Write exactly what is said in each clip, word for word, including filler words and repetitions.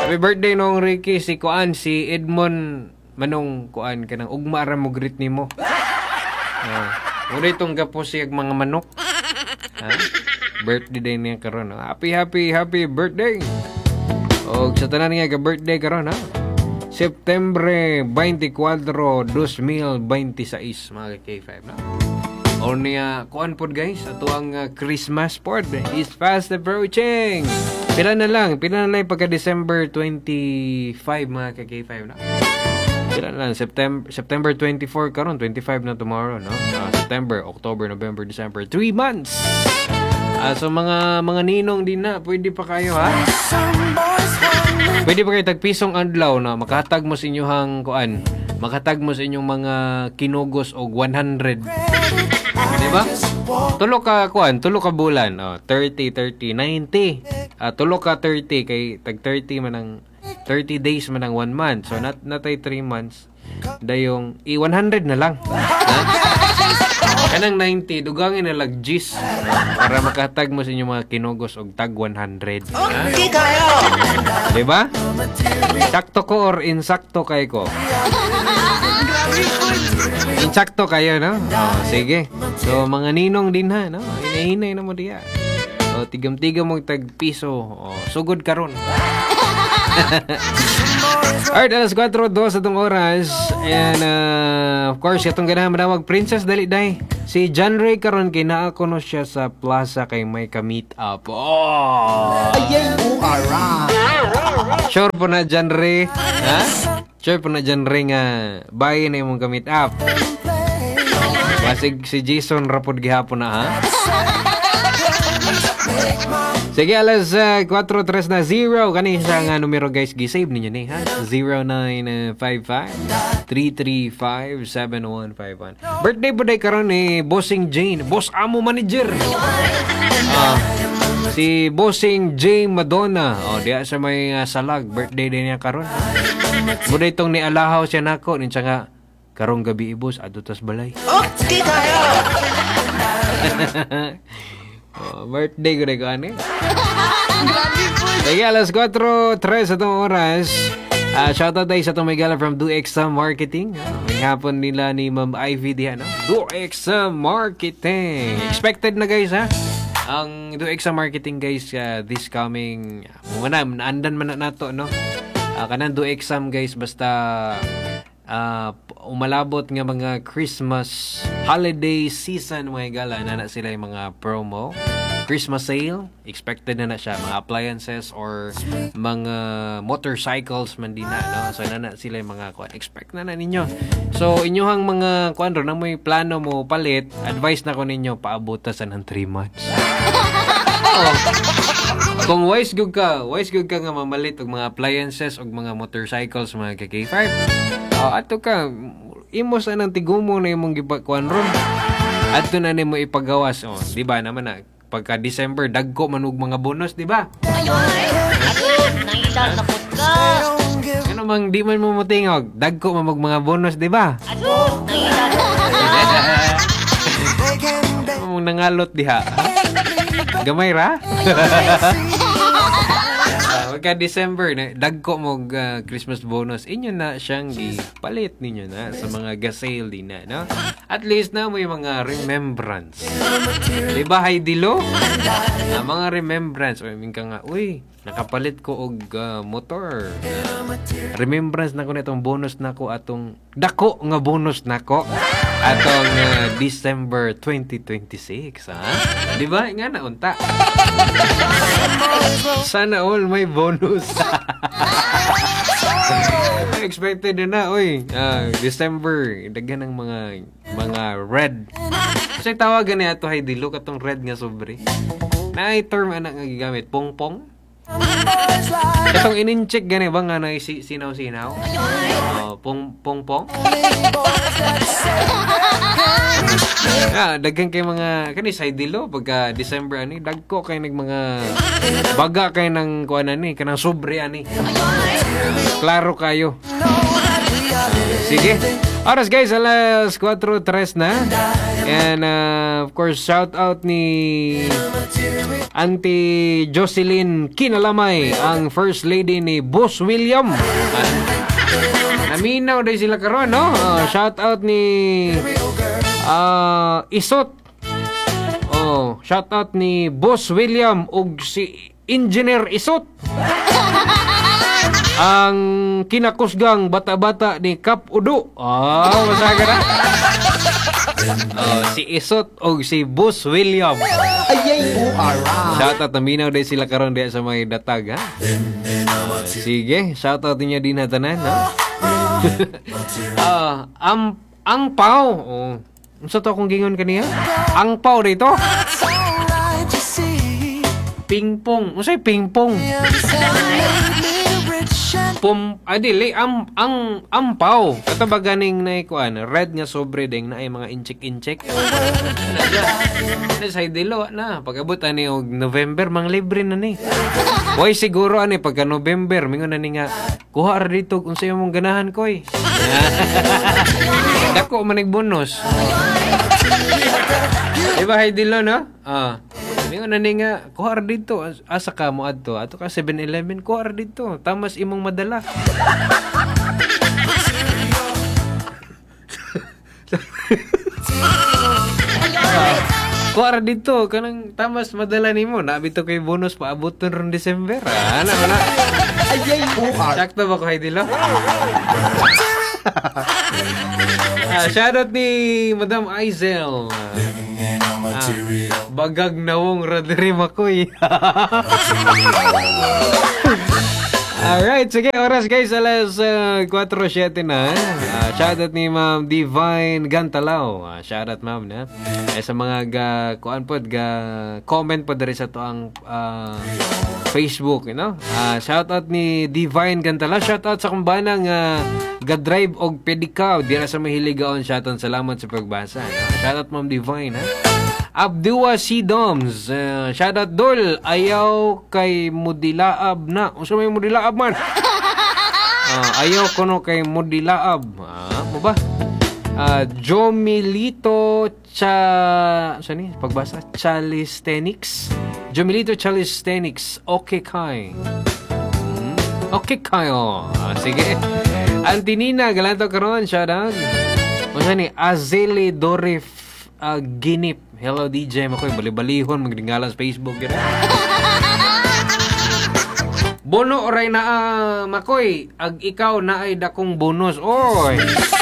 Happy birthday nung Ricky, si Kuan, si Edmond manong Kuan kanang ugma ra mo greet nimo. Ah, muna itong gapo siyag mga manok. Ha? Birthday day niya karon. Happy happy happy birthday. Og sa tanan nga ka birthday karon ha. September twenty-four, two mil twenty-six mga K five na. O niya, kuan pod guys, ato ang uh, Christmas pod is fast approaching. Pila na lang, pila na lang pagka December twenty-five mga K five na. Pila na lang, September, September twenty-four karon, twenty-five na tomorrow, no? Uh, September, October, November, December, three months. Uh, so mga mga ninong din na, pwede pa kayo ha? Pwede pa kayo tagpisong adlaw na makatag mo sa inyong kuan, makatag mo sa inyong mga kinugos og one hundred. Diba? Tulo ka kuan, tulo ka bulan, oh, thirty, thirty, ninety. Ah, tulo ka thirty kay tag thirty man ang thirty days man ang one month. So nat natay three months. Dayong i one hundred na lang. Ha? Kanang ninety dugangin na lag gis para makatag mo sa inyong mga kinugos og tag one hundred. Okay kayo. Diba? Sakto ko or insakto kay ko? Insakto kayo, no? Oh, sige. So, mga ninong din ha, no? Hinahinay na mo diya. O, tigam-tigam mong tag-piso. O, sugod karon. Alright, alas four two sa itong oras. And, uh, of course, itong ganahan manawag Princess Dali Day. Si John Ray karon kay naa ko no siya sa plaza kay may ka-meet up. Oh! Sure po na, John Ray. Ha? Sure po na, John Ray nga bayi na yung ka-meet up. Basig si Jason rapod gihapon na, ha? Sige, alas uh, four three na zero. Kani sa nga numero guys, gisave ninyo ni, ha? zero nine five five, three three five, seven one five one. Birthday po day karon ni Bossing Jane. Boss Amo Manager. Uh, si Bossing Jane Madonna. O, oh, diya sa may uh, salag. Birthday din niya karon. Buday itong ni Alahaw siya nako. Ninsa nga, karong gabi ibos, adutas balay. Okay tayo! Oh, birthday ko na ko, ano eh? Sige, alas four three sa itong oras. Uh, shoutout tayo sa itong may gala from DoExa Marketing. Uh, may hapon nila ni Ma'am Ivy diyan, no? DoExa Marketing. Expected na guys, ha? Ang DoExa Marketing guys, uh, this coming, uh, na, naandan man na nato, no? Uh, kanan DoExa guys, basta uh, umalabot nga mga Christmas holiday season mga gala na na sila yung mga promo Christmas sale, expected na na siya mga appliances or mga motorcycles man din na, no? So na na sila yung mga kuan, expect na na ninyo. So inyohang mga kuan ro na may plano mo palit, advice na ko ninyo paabutasan ng three months. Oh. Kung wise gud ka, wise gud ka nga mamalit og mga appliances og mga motorcycles mga K five. Oh, ato ka imo sa nang tigumo na imong gipakuan ron. Adto na nimo ipagawas, oh, di ba naman na pagka December dagko man og mga bonus, di ba? Ayun, nangidal na pud ka. Ano mang di man mo motingog, dagko man og mga bonus, di ba? Ayun, nangidal. Mo nangalot diha. Gamay ra? Pagka December na dagko mo uh, Christmas bonus, inyo na siyang gipalit ninyo na sa mga gasale din na, no? At least na may mga remembrance. Diba, Haidilo? Uh, mga remembrance. O, minka nga, uy, nakapalit ko og uh, motor. Uh, remembrance na ko na itong bonus na ko atong dako nga bonus na ko atong uh, December twenty twenty-six, ha? Diba? Nga na, unta. Sana all may bonus. Expected na, uy. Uh, December, daghan ng mga mga red. Kasi tawagan niya ito, Haidilo, katong red nga sobre. Na term anak nga gigamit, pongpong. Itong in-check gani ba nga na sinaw-sinaw? Oh, pong pong-pong. Ah, daghan kay mga kani Haidilo pagka December ani, dagko kay nag mga baga kay nang kuan ani, kanang sobre ani. Klaro kayo. Sige. Oras guys, alas four three na. And uh, of course, shout out ni Auntie Jocelyn Kinalamay, ang First Lady ni Boss William. Naminaw din sila karon, no? Uh, shout out ni uh, Isot. Oh, shout out ni Boss William ug si Engineer Isot. Ang kinakusgang bata-bata ni Kap Udo. Oh, masaga na. Oh, si Isot o si Boss William. Ayay, uara. Shoutout na minaw din sila karon diya sa may datag, ha? Sige, shoutout niya din na tanan, ha? Ah, ang ang pau. Oh. Unsa to akong gingon kaniya? Ang pau dito. Pingpong. Unsay pingpong? Pum, adili ang ang ampaw katabaga ning nay kuan red nga sobre ding na ay mga inchik-inchik. Na say dilo na pagabot ani og November mang libre na ni. Boy siguro ani pagka November mingon na ni nga kuha ra dito unsay imong ganahan koy. Dako man ig bonus. Diba hay dilo no? Ah. Mingon na ni nga, kuha ra dito, asa ka mo adto, ato ka seven eleven, kuha ra dito, tamas imong madala. Kuha ra dito, kanang tamas madala nimo, nabito kay bonus paabot ron December. Ana ana. Ayay, uara. Sakto ba ko hay dilo? Ah, shoutout ni Madam Aizel. Ah, bagag nawong radiri makoy. Alright, sige, oras guys, alas uh, four seven na. Uh, shoutout ni Ma'am Divine Gantalao. Uh, shoutout ma'am na. Eh, sa mga ga, kuan po, ga, comment po dari sa to ang uh, Facebook, you know. Uh, shoutout ni Divine Gantalao. Shoutout sa kumbanang uh, ga-drive og pedikaw. Di na sa mahiligaon. Shoutout, salamat sa pagbasa. No? Shoutout Ma'am Divine, ha. Abdua C. Doms. Uh, shoutout Dol. Ayaw kay Mudilaab na. Unsa may Mudilaab man? Uh, ayaw ko no kay Mudilaab. Ah, mo ba? Uh, Jomilito Cha... Saan ni? Pagbasa? Chalistenix? Jomilito Chalistenix. Okay kay. Hmm? Okay kayo. Ah, sige. Antinina. Galanto karon. Shoutout. Unsa ni? Azele Dorif uh, Ginip. Hello D J makoy bali-balihon magdingalan sa Facebook gid. Bono oray na uh, makoy ag ikaw na ay dakong bonus. Oy.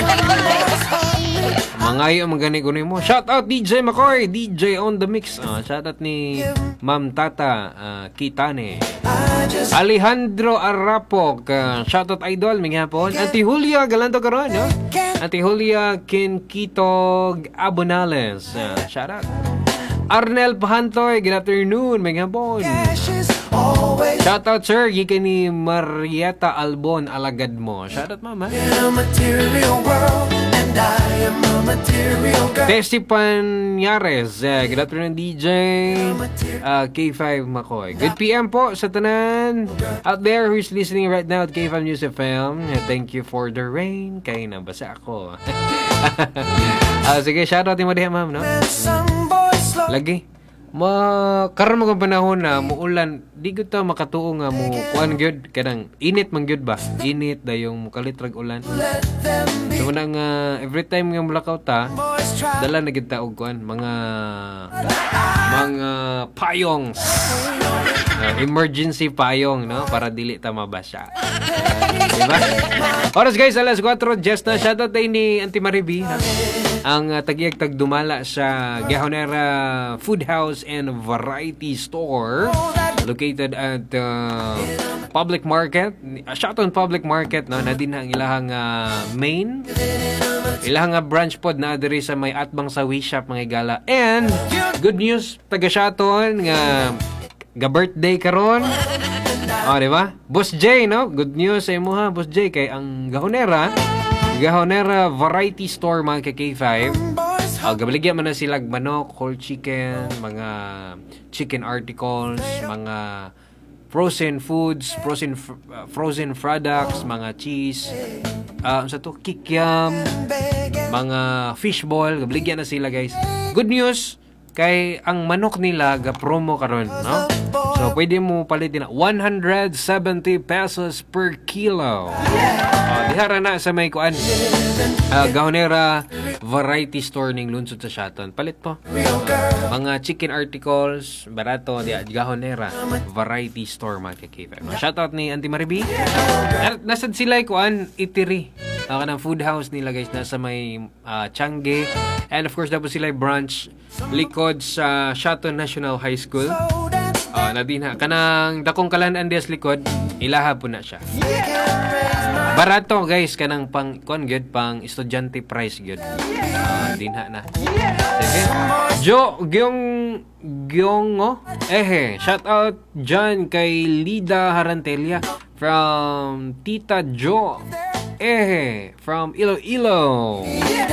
Mangayo magani kuno mo. Shout out D J makoy, D J on the mix. Uh, shout out ni Ma'am Tata uh, Kitane. Alejandro Arapok, uh, shout out idol mingapon. Auntie Julia galanto karon, no? Auntie Julia Kinkitog Abonales. Uh, shout out. Arnel Pahantoy, good afternoon, mingapon. Shout out sir, gikan ni Marieta Albon alagad mo. Shout out mama. Testy Panyares, uh, good afternoon D J uh, K five Makoy. Good P M po sa tanan out there who's listening right now at K five News F M. Thank you for the rain. Kaya nabasa ako. uh, sige, shoutout mo diha ma'am, no? Lagi ma karon mo panahon na muulan, di gud ta makatuo nga mo kuan gyud kanang init man gyud ba, init dayong mukalitrag ulan. So nang uh, every time nga mulakaw ta dala na gyud ta og kuan mga mga payong, uh, emergency payong, no, para dili ta mabasa. Uh, diba? Oras guys, alas four just na. Shoutout tayo ni Auntie Mariby, no? Ang uh, tagiyag tagdumala sa Gahonera Food House and Variety Store located at uh, Public Market. Uh, shout on Public Market, no, na din ang ilahang uh, main ilahang uh, branch pod na diri sa may atbang sa Wishop mga gala. And good news taga shaton nga ga birthday karon. Oh, di ba? Boss J, no? Good news sa imo ha, Boss J, kay ang Gahonera Gahonera Variety Store mga K five. Uh, gabaligyan man na sila manok, whole chicken, mga chicken articles, mga frozen foods, frozen uh, frozen products, mga cheese, uh, sa to, kikiam, mga fishball, gabligyan na sila guys. Good news, kay ang manok nila ga promo karon, no? So pwede mo palitin na one hundred seventy pesos per kilo. Uh, dihara na sa may kuan. Uh, Gahonera variety store ning lunsod sa Shaton. Palit po. Mga chicken articles, barato di Gahonera variety store mga kay. Shout out ni Auntie Maribi. Nasad sila kuan Itiri. Uh, kanang food house nila guys nasa may uh, Changi. And of course dapat sila branch likod sa Shaton National High School. Uh, nadina kanang dakong kalan-an dias likod ilaha po na siya. Barato guys kanang pang kon gyud pang estudyante price gyud. Uh, dinha na. Sige. Jo gyong gyongo ehe shout out dyan kay Lida Harantelia from Tita Jo ehe from Iloilo.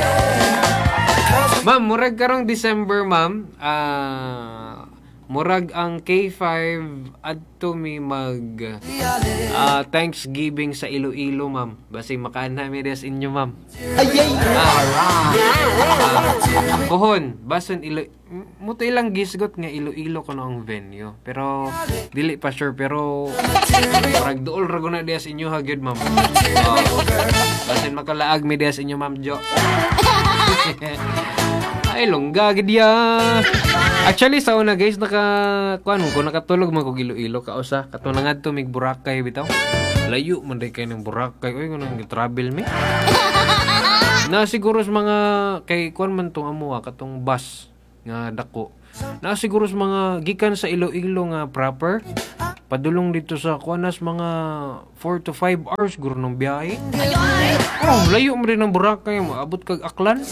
Ma'am, murag karong December, ma'am. Ah, uh, murag ang K five adto mi mag uh, Thanksgiving sa Iloilo, ma'am. Basi makaan na mi des inyo, ma'am. Ayay, ah, uh, Pohon, bason Ilo muto ilang gisgot nga Iloilo kuno ang venue. Pero dili pa sure pero murag duol ra guna des inyo ha gyud, ma'am. Oh, basin makalaag mi des inyo, ma'am Jo. Ay, longga gid ya. Actually sa una guys naka kuan ko nakatulog man ko Iloilo ka usa kato na ngadto mig Boracay bitaw. Layo man day kay ning Boracay oy kunang travel mi. Na siguro sa mga kay kuan man tong amo katong bus nga dako. Na siguro sa mga gikan sa Iloilo nga proper padulong dito sa kuanas mga four to five hours guro ng biyahe. Oh, layo mo rin ng Boracay, maabot kag Aklan.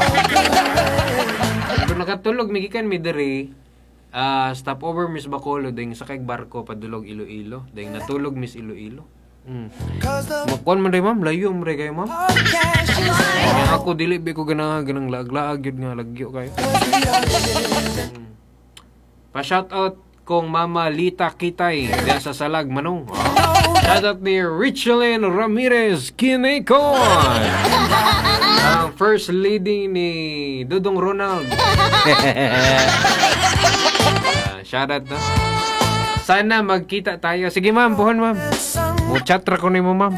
Pero nakatulog migikan mi diri. Ah, uh, stop over Miss Bacolod ding sakay barko padulog Iloilo, ding natulog Miss Iloilo. Mm. Makuan man day ma'am, layo mo rin kayo ma'am. Uh, ako dili bi ko gana ganang lag-lag yun nga lagyo kayo. Mm. Pa shout out kong Mama Lita Kitay diya sa Salag Manong. Oh. Shout out ni Richelyn Ramirez Kinekon. Ang first lady ni Dudong Ronald. uh, shout out na. Sana magkita tayo. Sige ma'am, buhon ma'am. Muchatra ko ni mo ma'am.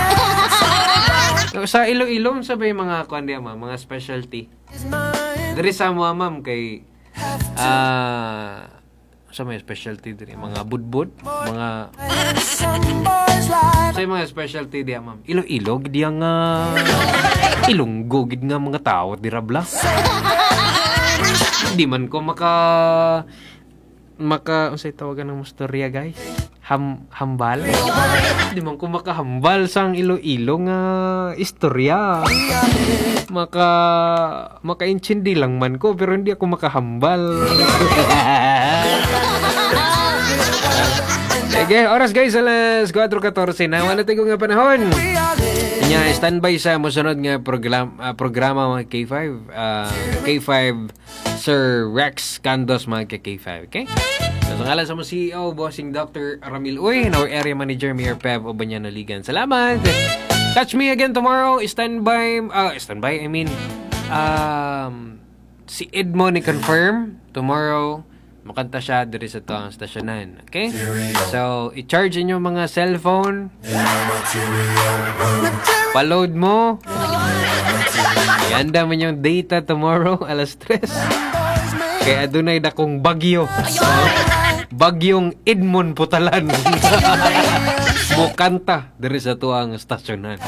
Sa Iloilo, sabay mga kuan diya ma'am, mga specialty. Dari sa mo ma'am kay ah uh, sa may specialty diri mga budbud mga sa mga specialty diya ma'am Iloilo gid nga Ilonggo gid nga mga tao dirabla di man ko maka maka unsay tawagan ng mustorya guys ham hambal di man ko makahambal sang Iloilo nga istorya maka makaintindi lang man ko pero hindi ako makahambal. Sige, oras guys, alas four fourteen na. Wala tayo nga panahon. Nya standby sa mosunod nga program, uh, programa mga K five. Uh, K five Sir Rex Candos mga K five, okay? So, sa ngalan sa mo C E O, bossing Doctor Ramil Uy, and our area manager, Mayor Pev Obanyan-Naligan. Salamat! Catch me again tomorrow. Standby, uh, standby, I mean, um, si Edmond i-confirm tomorrow. Makanta siya diri sa to ang stasyonan. Okay? So, i-charge inyo mga cellphone. Pa-load mo. Ianda mo yung data tomorrow, alas tres. Kaya adunay dakong bagyo. So, bagyong Edmond Putalan. Mukanta diri sa to ang stasyonan.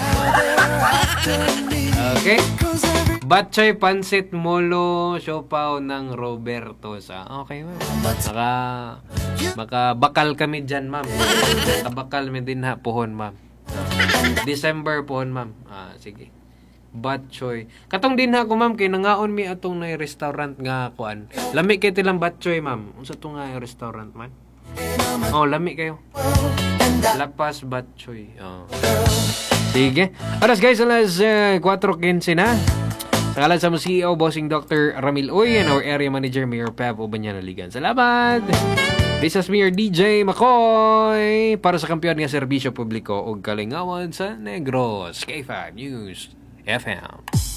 Okay? Batchay Pansit Molo Siopaw ng Roberto sa. Okay, ma'am. Maka maka bakal kami diyan, ma'am. Tabakal mi din ha pohon, ma'am. December pohon, ma'am. Ah, sige. Batchoy. Katong din ha ko, ma'am, kay nangaon mi atong na restaurant nga kuan. Lami kay tilang Batchoy, ma'am. Unsa to nga restaurant, man? Oh, lami kayo. Lapas Batchoy. Oh. Sige. Aras guys, alas uh, four fifteen na. Sa kalan sa C E O, bossing Doctor Ramil Uy, and our area manager, Mayor Pev Obanyan-Naligan. Salamat! This is me, your D J Makoy, para sa kampiyon nga serbisyo publiko ug kalingawan sa Negros, K five News F M.